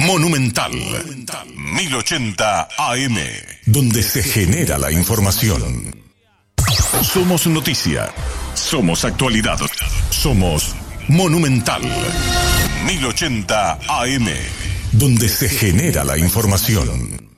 Monumental 1080 AM, donde se genera la información. Somos noticia, somos actualidad, somos Monumental 1080 AM, donde se genera la información.